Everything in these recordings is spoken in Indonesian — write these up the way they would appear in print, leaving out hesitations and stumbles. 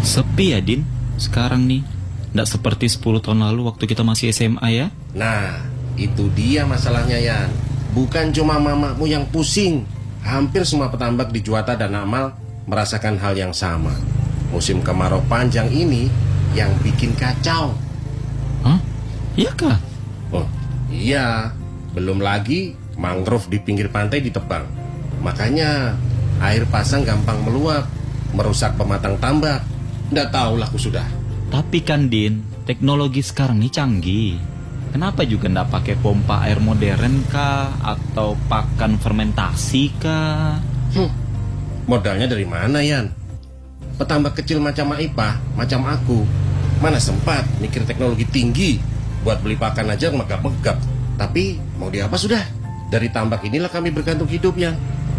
Sepi ya, Din, sekarang nih. Nggak seperti 10 tahun lalu waktu kita masih SMA ya. Nah, itu dia masalahnya, Yan. Bukan cuma mamamu yang pusing. Hampir semua petambak di Juwata dan Amal merasakan hal yang sama. Musim kemarau panjang ini yang bikin kacau. Hah? Iya kah? Oh, iya. Belum lagi mangrove di pinggir pantai ditebang. Makanya air pasang gampang meluap, merusak pematang tambak. Nggak tahulah aku sudah. Tapi kan, Din, teknologi sekarang nih canggih. Kenapa juga nggak pakai pompa air modern kah? Atau pakan fermentasi kah? Modalnya dari mana, Yan? Petambak kecil macam Maipah, macam aku, mana sempat mikir teknologi tinggi. Buat beli pakan aja megap-megap. Tapi mau diapa sudah? Dari tambak inilah kami bergantung hidup, Yan.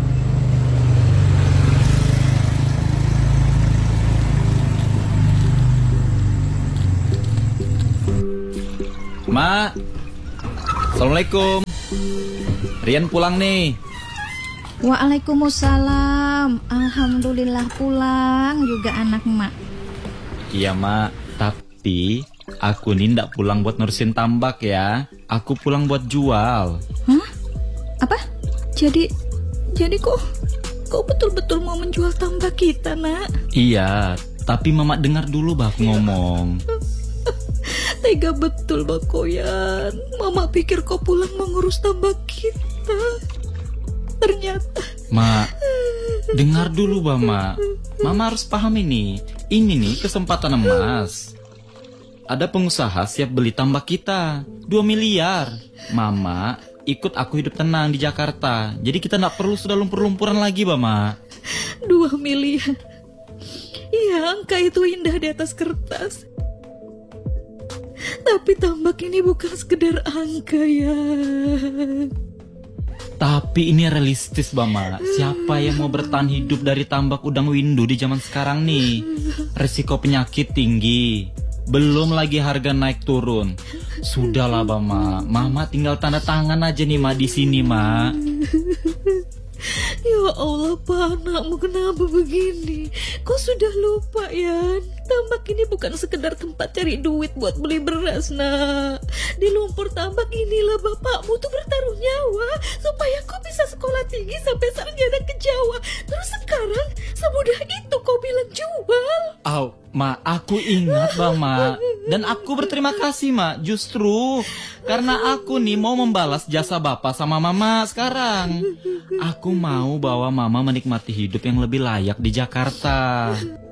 Ma, Assalamualaikum. Rian pulang nih. Waalaikumsalam. Alhamdulillah pulang juga anak mak. Iya, Ma, tapi aku nih ndak pulang buat nurusin tambak ya. Aku pulang buat jual. Hah? Apa? Jadi kok betul-betul mau menjual tambak kita, Nak? Iya, tapi Mama dengar dulu bah aku ngomong. Tega betul Bang Koyan. Mama pikir kau pulang mengurus tambak kita. Ternyata Ma, dengar dulu bah, Ma. Mama harus paham ini. Ini nih kesempatan emas. Ada pengusaha siap beli tambak kita 2 miliar. Mama ikut aku hidup tenang di Jakarta. Jadi kita gak perlu sudah lumpur-lumpuran lagi bah, Ma. 2 miliar. Iya, angka itu indah di atas kertas. Tapi tambak ini bukan sekedar angka, ya. Tapi ini realistis, Bama. Siapa yang mau bertahan hidup dari tambak udang windu di zaman sekarang nih? Risiko penyakit tinggi. Belum lagi harga naik turun. Sudahlah, Bama. Mama tinggal tanda tangan aja nih, Ma, di sini, Ma. Ya Allah, Pak, anakmu kenapa begini? Kau sudah lupa, ya? Tambak ini bukan sekedar tempat cari duit buat beli beras, Nak. Di lumpur tambak inilah bapakmu tuh bertaruh nyawa supaya kau bisa sekolah tinggi sampai sarjana ke Jawa. Terus sekarang semudah itu kau bilang jual. Au, Ma, aku ingat, Bang, Ma. Dan aku berterima kasih, Ma. Justru karena aku nih mau membalas jasa Bapak sama Mama sekarang. Aku mau bawa Mama menikmati hidup yang lebih layak di Jakarta.